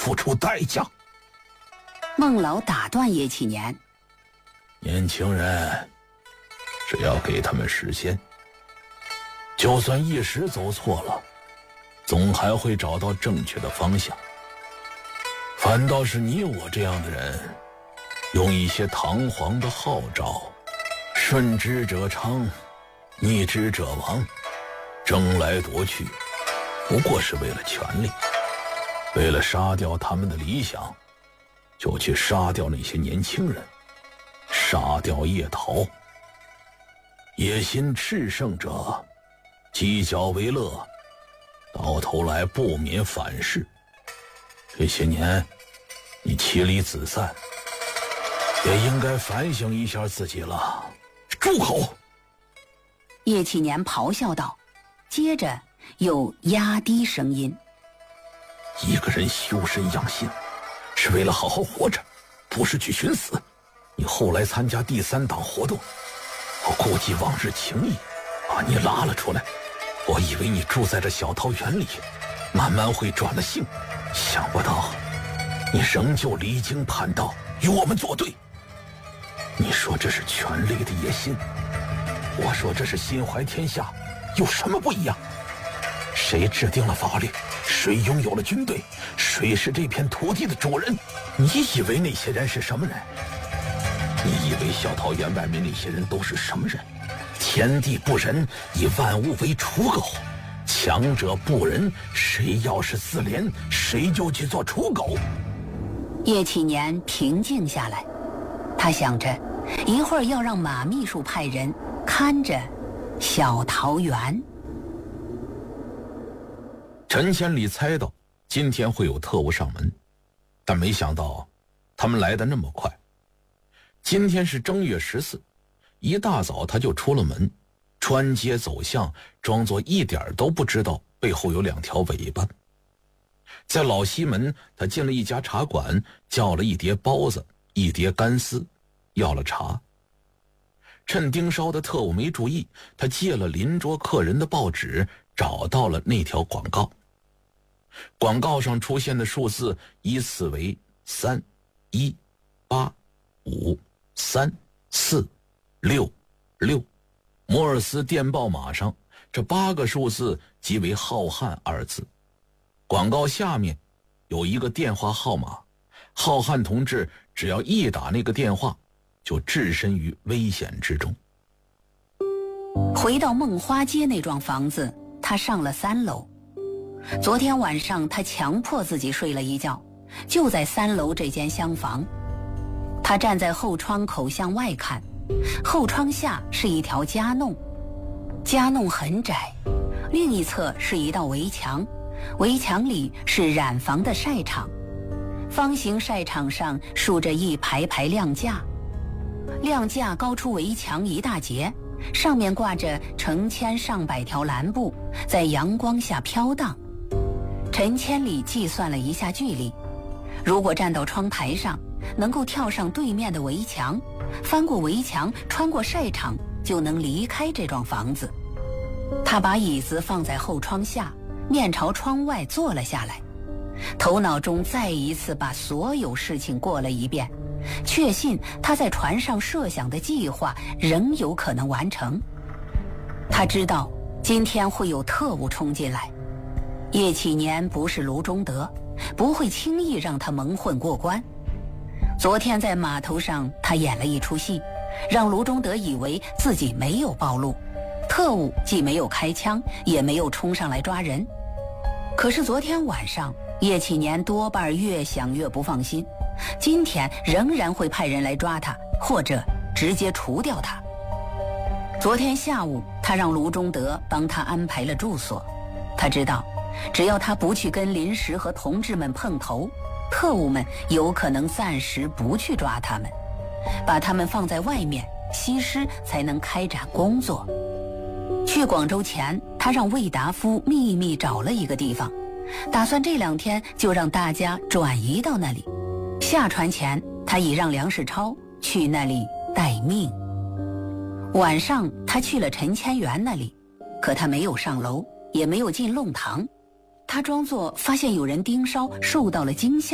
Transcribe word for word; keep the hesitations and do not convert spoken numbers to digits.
付出代价。 孟老打断叶启年： 年轻人，只要给他们时间，就算一时走错了，总还会找到正确的方向。反倒是你我这样的人，用一些堂皇的号召，顺之者昌，逆之者亡，争来夺去，不过是为了权力，为了杀掉他们的理想，就去杀掉那些年轻人，杀掉叶桃。野心炽盛者鸡脚为乐，到头来不免反噬。这些年你妻离子散，也应该反省一下自己了。住口！ 叶启年咆哮道，接着又压低声音： 一个人修身养性，是为了好好活着，不是去寻死。你后来参加第三党活动，我顾及往日情谊，把你拉了出来。我以为你住在这小桃园里，慢慢会转了性，想不到你仍旧离经叛道，与我们作对。你说这是权力的野心，我说这是心怀天下，有什么不一样？谁制定了法律？谁拥有了军队？谁是这片土地的主人？你以为那些人是什么人？你以为小桃园外面那些人都是什么人？天地不仁，以万物为刍狗，强者不仁，谁要是自怜，谁就去做刍狗。 叶启年平静下来，他想着一会儿要让马秘书派人看着小桃园。 陈千里猜到今天会有特务上门，但没想到他们来得那么快。今天是正月十四，一大早他就出了门，穿街走巷，装作一点都不知道背后有两条尾巴。在老西门，他进了一家茶馆，叫了一碟包子，一碟干丝，要了茶。趁盯梢的特务没注意，他借了邻桌客人的报纸，找到了那条广告。广告上出现的数字依次为三、一、八、五、三、四、六、六。摩尔斯电报码上这八个数字即为浩瀚二字。广告下面有一个电话号码，浩瀚同志只要一打那个电话，就置身于危险之中。 回到梦花街那幢房子，他上了三楼。昨天晚上他强迫自己睡了一觉，就在三楼这间厢房。他站在后窗口向外看，后窗下是一条夹弄，夹弄很窄，另一侧是一道围墙，围墙里是染房的晒场，方形晒场上竖着一排排亮架，亮架高出围墙一大截，上面挂着成千上百条蓝布，在阳光下飘荡。陈千里计算了一下距离，如果站到窗台上，能够跳上对面的围墙，翻过围墙，穿过晒场，就能离开这幢房子。他把椅子放在后窗下，面朝窗外坐了下来，头脑中再一次把所有事情过了一遍，确信他在船上设想的计划仍有可能完成。他知道今天会有特务冲进来，叶启年不是卢中德，不会轻易让他蒙混过关。昨天在码头上他演了一出戏，让卢中德以为自己没有暴露，特务既没有开枪，也没有冲上来抓人。可是昨天晚上叶启年多半越想越不放心，今天仍然会派人来抓他，或者直接除掉他。昨天下午他让卢中德帮他安排了住所，他知道只要他不去跟临时和同志们碰头，特务们有可能暂时不去抓他们，把他们放在外面，西施才能开展工作。去广州前，他让魏达夫秘密找了一个地方，打算这两天就让大家转移到那里。下船前，他已让梁世超去那里待命。晚上，他去了陈千源那里，可他没有上楼，也没有进弄堂。他装作发现有人盯梢，受到了惊吓。